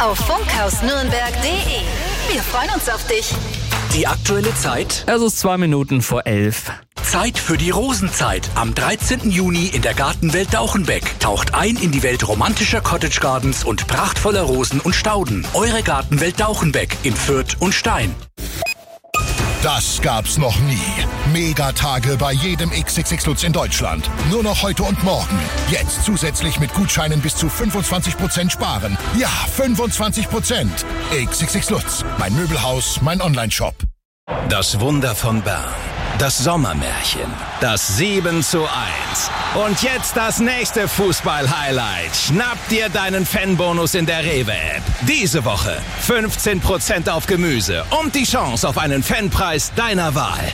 auf funkhausnürnberg.de. Wir freuen uns auf dich. Die aktuelle Zeit? Es ist 2 Minuten vor 11. Zeit für die Rosenzeit. Am 13. Juni in der Gartenwelt Dauchenbeck. Taucht ein in die Welt romantischer Cottage Gardens und prachtvoller Rosen und Stauden. Eure Gartenwelt Dauchenbeck in Fürth und Stein. Das gab's noch nie. Megatage bei jedem XXX Lutz in Deutschland. Nur noch heute und morgen. Jetzt zusätzlich mit Gutscheinen bis zu 25% sparen. Ja, 25%. XXX Lutz. Mein Möbelhaus, mein Onlineshop. Das Wunder von Bern. Das Sommermärchen. Das 7:1. Und jetzt das nächste Fußball-Highlight. Schnapp dir deinen Fanbonus in der Rewe-App. Diese Woche 15% auf Gemüse und die Chance auf einen Fanpreis deiner Wahl.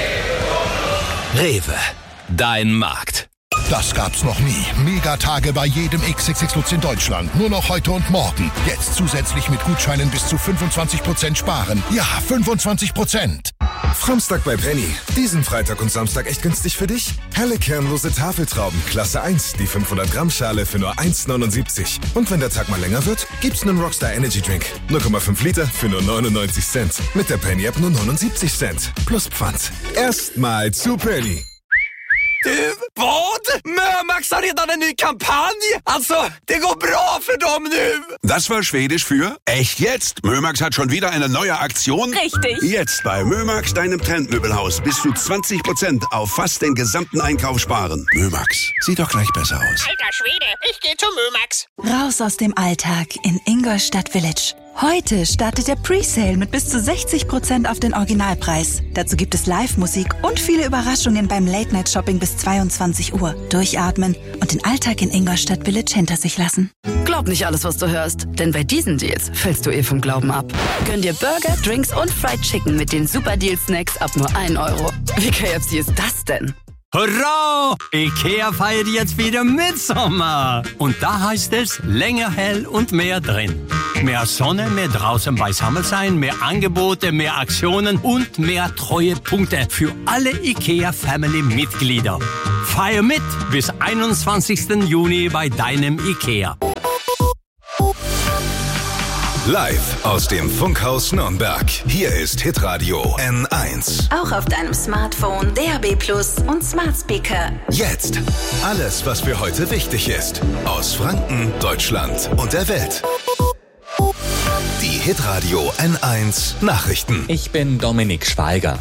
Rewe. Dein Markt. Das gab's noch nie. Megatage bei jedem XXX Lutz in Deutschland. Nur noch heute und morgen. Jetzt zusätzlich mit Gutscheinen bis zu 25% sparen. Ja, 25%. Samstag bei Penny. Diesen Freitag und Samstag echt günstig für dich? Helle kernlose Tafeltrauben, Klasse 1, die 500 Gramm Schale für nur 1,79. Und wenn der Tag mal länger wird, gibt's einen Rockstar Energy Drink. 0,5 Liter für nur 99 Cent. Mit der Penny App nur 79 Cent. Plus Pfand. Erstmal zu Penny. Vad? Mömax har redan en ny kampanj! Alltså, det går bra för dem nu! Das war Schwedisch für echt jetzt. Mömax hat schon wieder eine neue Aktion. Richtig. Jetzt bei Mömax, deinem Trendmöbelhaus, bis zu 20% auf fast den gesamten Einkauf sparen. Mömax, sieht doch gleich besser aus. Alter Schwede, ich gehe zu Mömax. Raus aus dem Alltag in Ingolstadt Village. Heute startet der Presale mit bis zu 60% auf den Originalpreis. Dazu gibt es Live-Musik und viele Überraschungen beim Late-Night-Shopping bis 22 Uhr. Durchatmen und den Alltag in Ingolstadt Village hinter sich lassen. Glaub nicht alles, was du hörst, denn bei diesen Deals fällst du vom Glauben ab. Gönn dir Burger, Drinks und Fried Chicken mit den Super Deal-Snacks ab nur 1 Euro. Wie KFC ist das denn? Hurra! Ikea feiert jetzt wieder Mitsommer. Und da heißt es länger hell und mehr drin. Mehr Sonne, mehr draußen beisammen sein, mehr Angebote, mehr Aktionen und mehr Treuepunkte für alle Ikea-Family-Mitglieder. Feier mit bis 21. Juni bei deinem Ikea. Live aus dem Funkhaus Nürnberg. Hier ist Hitradio N1. Auch auf deinem Smartphone, DAB+ und Smart Speaker. Jetzt alles, was für heute wichtig ist. Aus Franken, Deutschland und der Welt. Die Hitradio N1 Nachrichten. Ich bin Dominik Schweiger.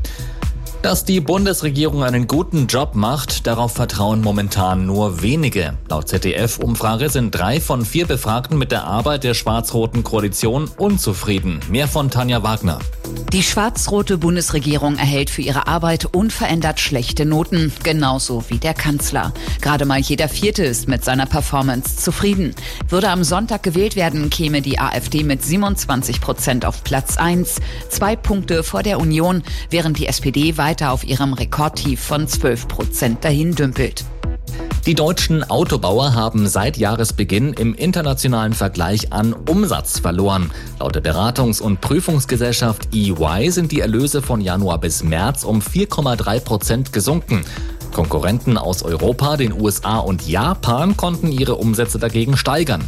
Dass die Bundesregierung einen guten Job macht, darauf vertrauen momentan nur wenige. Laut ZDF-Umfrage sind 3 von 4 Befragten mit der Arbeit der schwarz-roten Koalition unzufrieden. Mehr von Tanja Wagner. Die schwarz-rote Bundesregierung erhält für ihre Arbeit unverändert schlechte Noten, genauso wie der Kanzler. Gerade mal jeder Vierte ist mit seiner Performance zufrieden. Würde am Sonntag gewählt werden, käme die AfD mit 27% auf Platz 1, 2 Punkte vor der Union, während die SPD weiter auf ihrem Rekordtief von 12% dahin dümpelt. Die deutschen Autobauer haben seit Jahresbeginn im internationalen Vergleich an Umsatz verloren. Laut der Beratungs- und Prüfungsgesellschaft EY sind die Erlöse von Januar bis März um 4,3% gesunken. Konkurrenten aus Europa, den USA und Japan konnten ihre Umsätze dagegen steigern.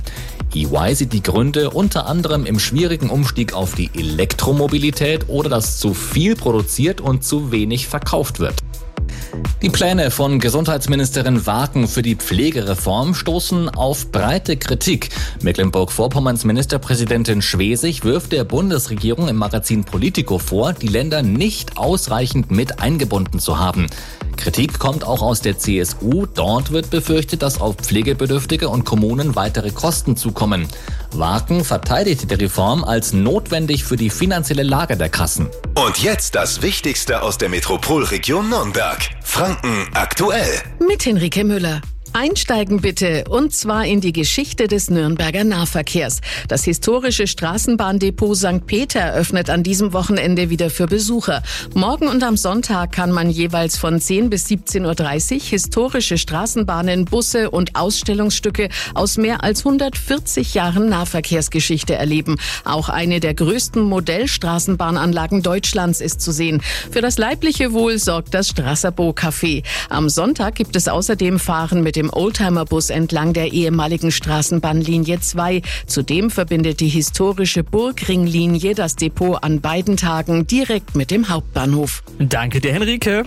EY sieht die Gründe unter anderem im schwierigen Umstieg auf die Elektromobilität oder dass zu viel produziert und zu wenig verkauft wird. Die Pläne von Gesundheitsministerin Waken für die Pflegereform stoßen auf breite Kritik. Mecklenburg-Vorpommerns Ministerpräsidentin Schwesig wirft der Bundesregierung im Magazin Politico vor, die Länder nicht ausreichend mit eingebunden zu haben. Kritik kommt auch aus der CSU. Dort wird befürchtet, dass auf Pflegebedürftige und Kommunen weitere Kosten zukommen. Waken verteidigte die Reform als notwendig für die finanzielle Lage der Kassen. Und jetzt das Wichtigste aus der Metropolregion Nürnberg. Franken aktuell. Mit Henrike Müller. Einsteigen bitte, und zwar in die Geschichte des Nürnberger Nahverkehrs. Das historische Straßenbahndepot St. Peter öffnet an diesem Wochenende wieder für Besucher. Morgen und am Sonntag kann man jeweils von 10 bis 17.30 Uhr historische Straßenbahnen, Busse und Ausstellungsstücke aus mehr als 140 Jahren Nahverkehrsgeschichte erleben. Auch eine der größten Modellstraßenbahnanlagen Deutschlands ist zu sehen. Für das leibliche Wohl sorgt das Strasserbo Café. Am Sonntag gibt es außerdem Fahren mit dem Oldtimer-Bus entlang der ehemaligen Straßenbahnlinie 2. Zudem verbindet die historische Burgringlinie das Depot an beiden Tagen direkt mit dem Hauptbahnhof. Danke dir, Henrike.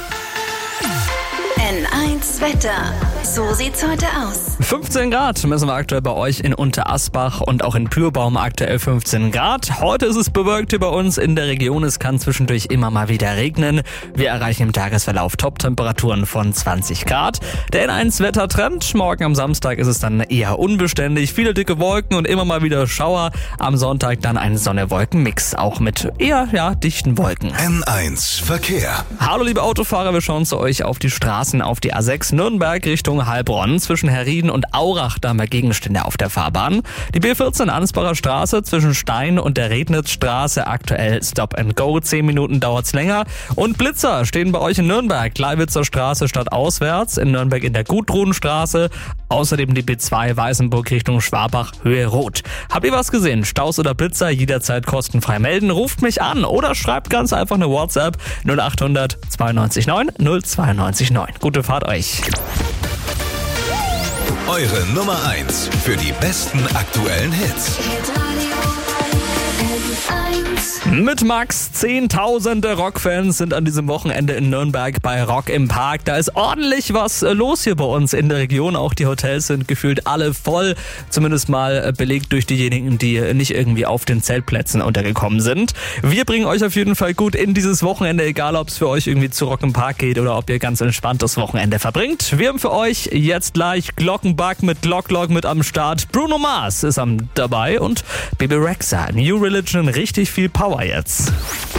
N1 Wetter. So sieht's heute aus. 15 Grad messen wir aktuell bei euch in Unterasbach und auch in Pürbaum aktuell 15 Grad. Heute ist es bewölkt hier bei uns in der Region. Es kann zwischendurch immer mal wieder regnen. Wir erreichen im Tagesverlauf Top-Temperaturen von 20 Grad. Der N1-Wettertrend. Morgen am Samstag ist es dann eher unbeständig. Viele dicke Wolken und immer mal wieder Schauer. Am Sonntag dann ein Sonne-Wolken-Mix. Auch mit eher dichten Wolken. N1 Verkehr. Hallo liebe Autofahrer, wir schauen zu euch auf die Straßen, auf die A6 Nürnberg Richtung Heilbronn. Zwischen Herrieden und Aurach, da haben wir Gegenstände auf der Fahrbahn. Die B14 Ansbacher Straße zwischen Stein und der Rednitzstraße aktuell Stop and Go. 10 Minuten dauert's länger. Und Blitzer stehen bei euch in Nürnberg. Gleiwitzer Straße stadtauswärts, in Nürnberg in der Gudrunstraße. Außerdem die B2 Weißenburg Richtung Schwabach, Höhe Rot. Habt ihr was gesehen? Staus oder Blitzer? Jederzeit kostenfrei melden. Ruft mich an oder schreibt ganz einfach eine WhatsApp 0800 92 9 092 9. Gute Fahrt euch. Eure Nummer 1 für die besten aktuellen Hits. Mit Max, Zehntausende Rockfans sind an diesem Wochenende in Nürnberg bei Rock im Park. Da ist ordentlich was los hier bei uns in der Region. Auch die Hotels sind gefühlt alle voll. Zumindest mal belegt durch diejenigen, die nicht irgendwie auf den Zeltplätzen untergekommen sind. Wir bringen euch auf jeden Fall gut in dieses Wochenende, egal ob es für euch irgendwie zu Rock im Park geht oder ob ihr ganz entspannt das Wochenende verbringt. Wir haben für euch jetzt gleich Glockenbach mit Glock mit am Start. Bruno Mars ist dabei und Bebe Rexha, New Religion, richtig viel Power jetzt.